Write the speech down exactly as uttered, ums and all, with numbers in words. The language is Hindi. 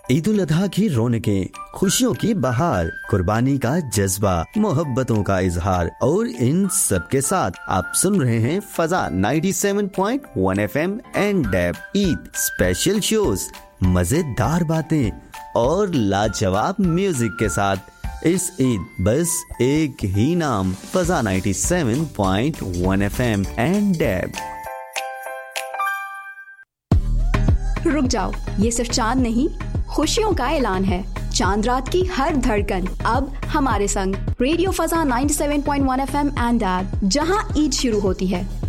ईद उल अजहा की रौनकें, खुशियों की बहार, कुर्बानी का जज्बा, मोहब्बतों का इजहार और इन सब के साथ आप सुन रहे हैं फजा सत्तानवे पॉइंट एक FM and dab Eid special shows, मजेदार बातें और लाजवाब म्यूजिक के साथ इस ईद बस एक ही नाम, फजा सत्तानवे पॉइंट एक एफएम एंड डैब। रुक जाओ, ये सिर्फ चांद नहीं, खुशियों का ऐलान है। चांद रात की हर धड़कन अब हमारे संग रेडियो फजा सत्तानवे पॉइंट एक एफएम एंड डैब, जहां ईद शुरू होती है